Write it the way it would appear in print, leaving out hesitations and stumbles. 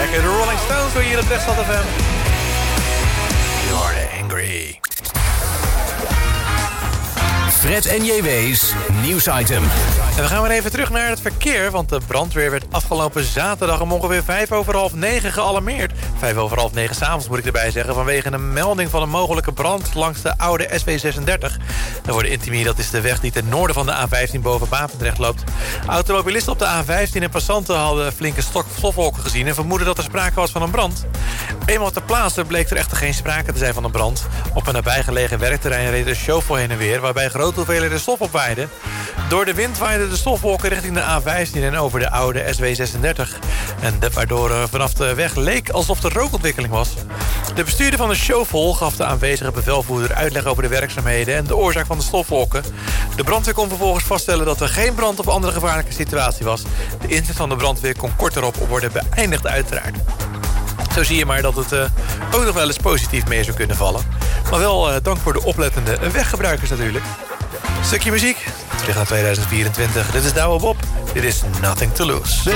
De Rolling Stones hoor je hier op Westland FM. You're angry. Fred en JW's nieuwsitem. En we gaan weer even terug naar het verkeer, want de brandweer werd afgelopen zaterdag om ongeveer 9:05 gealarmeerd. 9:05 s'avonds moet ik erbij zeggen, vanwege een melding van een mogelijke brand langs de oude SW36. Daar wordt Intimie, dat is de weg die ten noorden van de A15 boven Papendrecht loopt. Automobilisten op de A15 en passanten hadden flinke stofwolken gezien en vermoeden dat er sprake was van een brand. Eenmaal ter plaatse bleek er echter geen sprake te zijn van een brand. Op een nabijgelegen werkterrein reed een chauffeur heen en weer, waarbij grote hoeveelheden stof opwaaiden. Door de wind waaiden de stofwolken richting de A15 en over de oude SW36. En waardoor vanaf de weg leek alsof er rookontwikkeling was. De bestuurder van de chauffeur gaf de aanwezige bevelvoerder uitleg over de werkzaamheden en de oorzaak van de stofwolken. De brandweer kon vervolgens vaststellen dat er geen brand of andere gevaarlijke situatie was. De inzet van de brandweer kon kort erop worden beëindigd uiteraard. Zo zie je maar dat het ook nog wel eens positief mee zou kunnen vallen. Maar wel dank voor de oplettende weggebruikers natuurlijk. Stukje muziek. Terug naar 2024. Dit is Douwe Bob. Dit is Nothing to Lose.